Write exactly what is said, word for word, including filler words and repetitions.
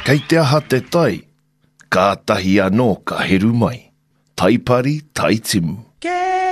Kei te aha te tai, kātahi anō ka heru mai. Taipari, taitimu.